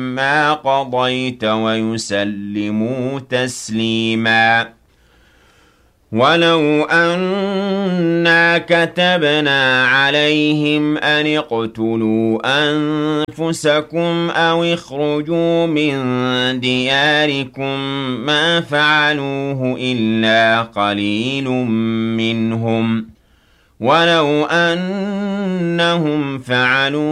ما قضيت ويسلموا تسليما ولو أنا كتبنا عليهم أن اقتلوا أنفسكم أو اخرجوا من دياركم ما فعلوه إلا قليل منهم ولو أنهم فعلوا